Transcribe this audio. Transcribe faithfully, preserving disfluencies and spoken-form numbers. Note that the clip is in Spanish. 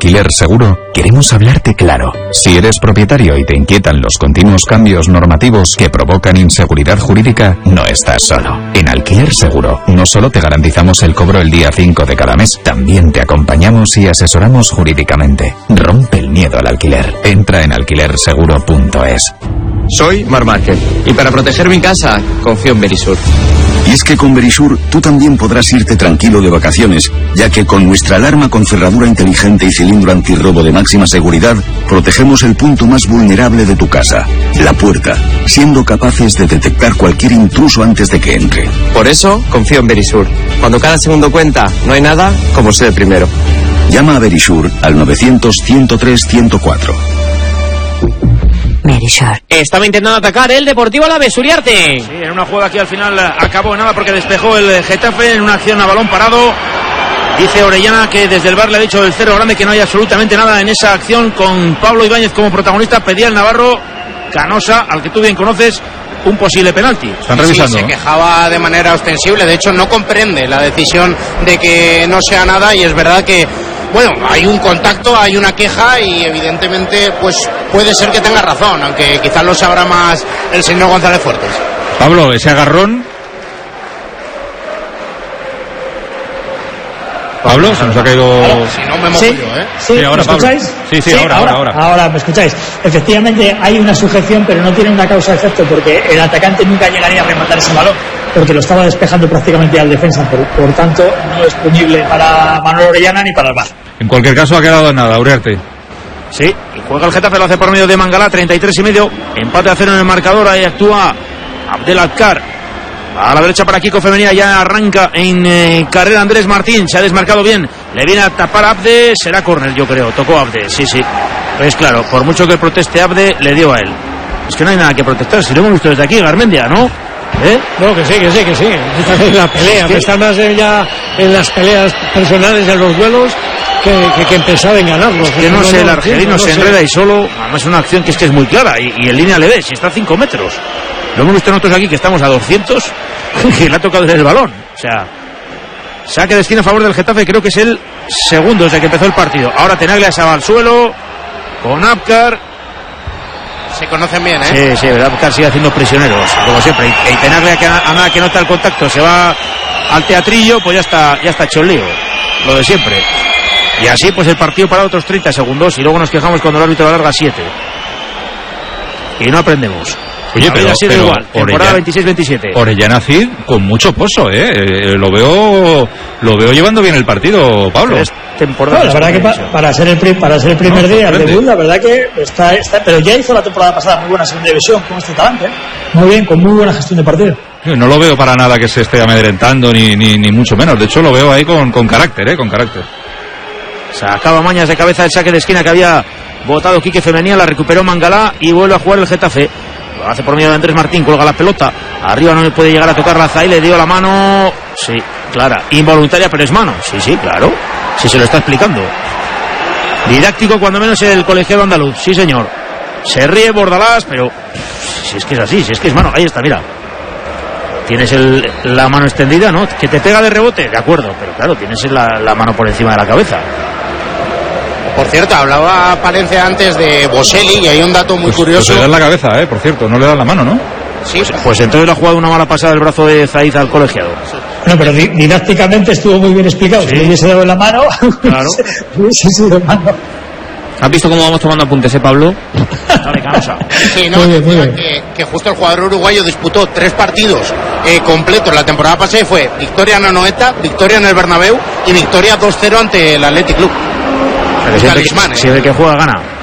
Alquiler Seguro queremos hablarte claro. Si eres propietario y te inquietan los continuos cambios normativos que provocan inseguridad jurídica, no estás solo. En Alquiler Seguro no solo te garantizamos el cobro el día cinco de cada mes, también te acompañamos y asesoramos jurídicamente. Rompe el miedo al alquiler. Entra en alquiler seguro punto es. Soy Mar Márquez y para proteger mi casa confío en Verisur. Y es que con Verisur tú también podrás irte tranquilo de vacaciones, ya que con nuestra alarma con cerradura inteligente y cilindro antirrobo de máxima seguridad, protegemos el punto más vulnerable de tu casa, la puerta, siendo capaces de detectar cualquier intruso antes de que entre. Por eso confío en Verisur. Cuando cada segundo cuenta, no hay nada como ser el primero. Llama a Verisur al novecientos, ciento tres, ciento cuatro. Verisur. Estaba intentando atacar el Deportivo Alavés, Uriarte. Sí, en una jugada que al final acabó nada porque despejó el Getafe en una acción a balón parado. Dice Orellana que desde el bar le ha dicho el Cerro Grande que no hay absolutamente nada en esa acción con Pablo Ibáñez como protagonista. Pedía el Navarro Canosa, al que tú bien conoces, un posible penalti. Están revisando. Sí, se quejaba de manera ostensible, de hecho no comprende la decisión de que no sea nada y es verdad que bueno, hay un contacto, hay una queja y evidentemente pues puede ser que tenga razón, aunque quizás lo sabrá más el señor González Fuertes. Pablo, ese agarrón. Pablo, se nos ha caído. Claro, si no me mojo ¿Sí? yo, ¿eh? Sí, sí, ahora, ¿me escucháis? Pablo. Sí, sí, sí ahora, ahora, ahora. Ahora, ¿me escucháis? Efectivamente hay una sujeción, pero no tiene una causa-efecto porque el atacante nunca llegaría a rematar ese balón, porque lo estaba despejando prácticamente al defensa, por, por tanto no es punible para Manuel Orellana ni para el V A R. En cualquier caso ha quedado en nada, Uriarte. Sí, y juega el Getafe, lo hace por medio de Mangalá, treinta y tres y medio, empate a cero en el marcador, ahí actúa Abdelakar. A la derecha para Kiko Femenía, ya arranca en eh, carrera Andrés Martín, se ha desmarcado bien, le viene a tapar a Abde, será córner yo creo, tocó Abde, sí, sí. Pues claro, por mucho que proteste Abde, le dio a él. Es que no hay nada que protestar, si lo hemos visto desde aquí, Garmendia, ¿no? ¿Eh? No, que sí, que sí, que sí. En la pelea, que está más ya en las peleas personales, en los duelos, que, que, que empezar en ganarlos. Que no, no sé, el argelino no se enreda y solo, además es una acción que es que es muy clara, y, y en línea le ves, si está a cinco metros. Lo hemos visto nosotros aquí, que estamos a doscientos, que le ha tocado desde el balón. O sea, saque de esquina a favor del Getafe, creo que es el segundo desde que empezó el partido. Ahora Tenaglia se va al suelo, con Abkar. Se conocen bien, ¿eh? Sí, sí, Abkar sigue haciendo prisioneros, como siempre. Y, y Tenaglia, que a, a nada que nota el contacto, se va al teatrillo, pues ya está, ya está hecho el lío. Lo de siempre. Y así, pues el partido para otros treinta segundos, y luego nos quejamos cuando el árbitro alarga siete. Y no aprendemos. Oye, pero, pero igual, temporada veintiséis veintisiete. Orellana Cid con mucho pozo, ¿eh? Eh, Lo veo lo veo llevando bien el partido, Pablo. Es temporada. No, la verdad que pa, para ser el pri, para ser el primer no, día el debut, la verdad que está, está, pero ya hizo la temporada pasada muy buena segunda división con este talante, ¿eh? Muy bien, con muy buena gestión de partido. No lo veo para nada que se esté amedrentando ni ni, ni mucho menos. De hecho, lo veo ahí con, con carácter, ¿eh? Con carácter. Sacaba Mañas de cabeza el saque de esquina que había botado Quique Femenía, la recuperó Mangalá y vuelve a jugar el Getafe. Lo hace por medio de Andrés Martín, cuelga la pelota. Arriba no le puede llegar a tocar la Zaí, le dio la mano. Sí, clara. Involuntaria, pero es mano. Sí, sí, claro. Sí, se lo está explicando. Didáctico, cuando menos, el colegiado andaluz. Sí, señor. Se ríe Bordalás, pero si es que es así, si es que es mano. Ahí está, mira. Tienes el, la mano extendida, ¿no? Que te pega de rebote, de acuerdo. Pero claro, tienes la, la mano por encima de la cabeza. Por cierto, hablaba Palencia antes de Boselli y hay un dato muy pues, curioso. Pues le dan la cabeza, eh, por cierto, no le dan la mano, ¿no? Sí, pues, pues entonces le ha jugado una mala pasada el brazo de Zaid al colegiado. Bueno, pero didácticamente estuvo muy bien explicado. Sí. Si le hubiese dado en la mano, claro. hubiese sido mano. ¿Has visto cómo vamos tomando apuntes, eh, Pablo? Dale, Canosa. Sí, no, muy bien, muy bien. Que, que justo el jugador uruguayo disputó tres partidos eh, completos la temporada pasada y fue victoria en Anoeta, victoria en el Bernabéu y victoria dos cero ante el Athletic Club. Siempre que, siempre que juega gana.